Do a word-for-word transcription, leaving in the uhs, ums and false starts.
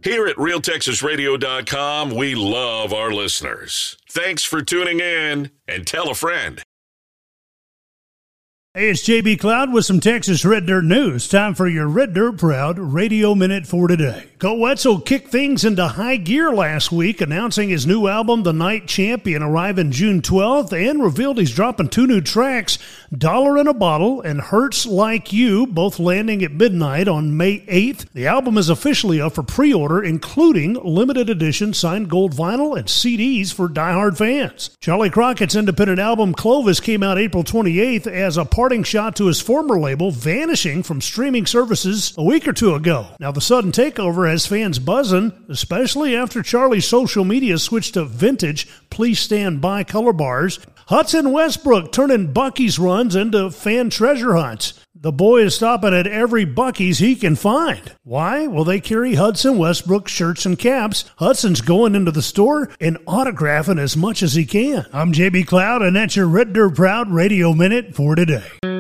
Here at real texas radio dot com, we love our listeners. Thanks for tuning in, and tell a friend. Hey, it's J B Cloud with some Texas Red Dirt news. Time for your Red Dirt Proud Radio Minute for today. Colt Wetzel kicked things into high gear last week, announcing his new album, The Night Champion, arriving June twelfth, and revealed he's dropping two new tracks, Dollar in a Bottle and Hurts Like You, both landing at midnight on May eighth. The album is officially up for pre-order, including limited edition signed gold vinyl and C Ds for diehard fans. Charlie Crockett's independent album, Clovis, came out April twenty-eighth as a parting shot to his former label, vanishing from streaming services a week or two ago. Now, the sudden takeover has fans buzzing, especially after Charlie's social media switched to vintage Please Stand By color bars. Hudson Westbrook turning Buc-ee's runs into fan treasure hunts. The boy is stopping at every Buc-ee's he can find. Why? Well, they carry Hudson Westbrook shirts and caps. Hudson's going into the store and autographing as much as he can. I'm J B Cloud, and that's your Red Dirt Proud Radio Minute for today.